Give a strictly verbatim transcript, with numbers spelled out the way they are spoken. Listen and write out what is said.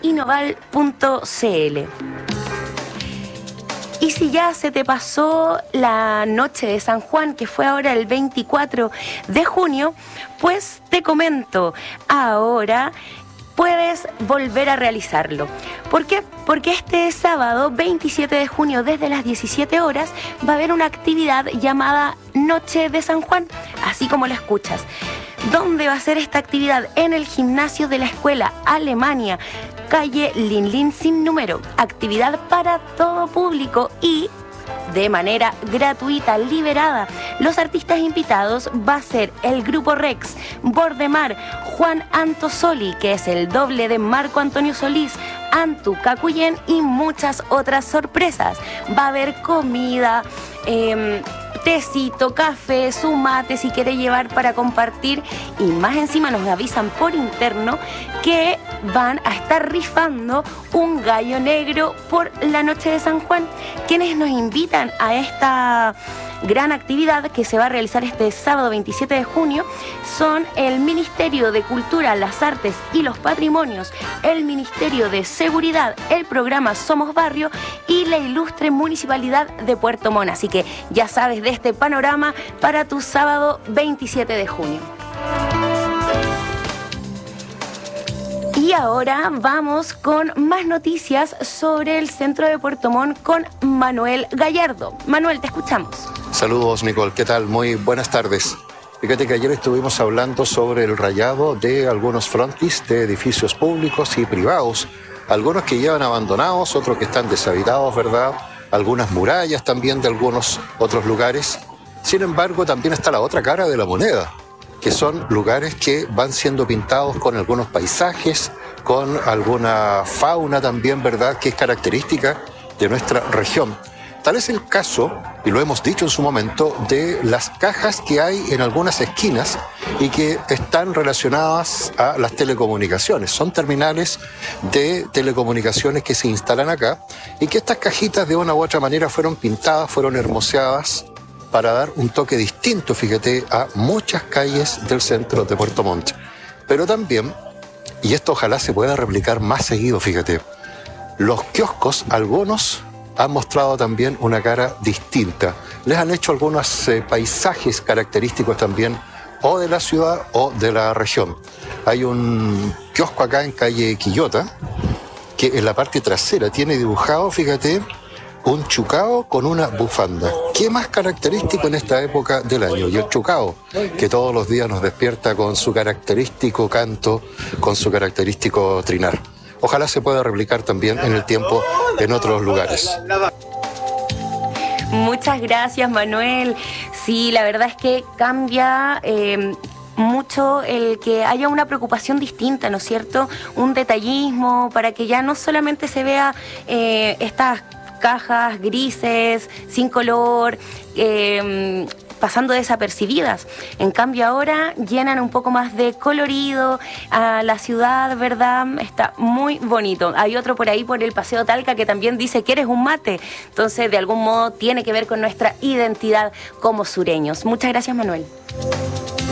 inoval punto c l. Y si ya se te pasó la noche de San Juan, que fue ahora el veinticuatro de junio, pues te comento, ahora puedes volver a realizarlo. ¿Por qué? Porque este sábado veintisiete de junio, desde las diecisiete horas, va a haber una actividad llamada Noche de San Juan, así como la escuchas. ¿Dónde va a ser esta actividad? En el gimnasio de la Escuela Alemania, calle Linlin sin número. Actividad para todo público y de manera gratuita, liberada. Los artistas invitados va a ser el Grupo Rex, Bordemar, Juan Antosoli, que es el doble de Marco Antonio Solís, Antu Cacuyen y muchas otras sorpresas. Va a haber comida, eh, tecito, café, su mate si quiere llevar para compartir, y más encima nos avisan por interno que van a estar rifando un gallo negro por la noche de San Juan. Quienes nos invitan a esta gran actividad que se va a realizar este sábado veintisiete de junio son el Ministerio de Cultura, las Artes y los Patrimonios, el Ministerio de Seguridad, el programa Somos Barrio y la ilustre Municipalidad de Puerto Montt. Así que ya sabes de este panorama para tu sábado veintisiete de junio. Y ahora vamos con más noticias sobre el centro de Puerto Montt con Manuel Gallardo. Manuel, te escuchamos. Saludos, Nicole. ¿Qué tal? Muy buenas tardes. Fíjate que ayer estuvimos hablando sobre el rayado de algunos frontis de edificios públicos y privados. Algunos que llevan abandonados, otros que están deshabitados, ¿verdad? Algunas murallas también de algunos otros lugares. Sin embargo, también está la otra cara de la moneda, que son lugares que van siendo pintados con algunos paisajes, con alguna fauna también, ¿verdad?, que es característica de nuestra región. Tal es el caso, y lo hemos dicho en su momento, de las cajas que hay en algunas esquinas y que están relacionadas a las telecomunicaciones. Son terminales de telecomunicaciones que se instalan acá y que estas cajitas de una u otra manera fueron pintadas, fueron hermoseadas para dar un toque distinto, fíjate, a muchas calles del centro de Puerto Montt. Pero también, y esto ojalá se pueda replicar más seguido, fíjate, los kioscos, algunos han mostrado también una cara distinta. Les han hecho algunos eh, paisajes característicos también, o de la ciudad o de la región. Hay un kiosco acá en calle Quillota, que en la parte trasera tiene dibujado, fíjate, un chucao con una bufanda. ¿Qué más característico en esta época del año? Y el chucao, que todos los días nos despierta con su característico canto, con su característico trinar. Ojalá se pueda replicar también en el tiempo en otros lugares. Muchas gracias, Manuel. Sí, la verdad es que cambia eh, mucho el que haya una preocupación distinta, ¿no es cierto? Un detallismo para que ya no solamente se vea eh, estas cajas grises, sin color, eh, pasando desapercibidas. En cambio ahora llenan un poco más de colorido a la ciudad, ¿verdad? Está muy bonito. Hay otro por ahí por el Paseo Talca que también dice que eres un mate. Entonces, de algún modo tiene que ver con nuestra identidad como sureños. Muchas gracias, Manuel.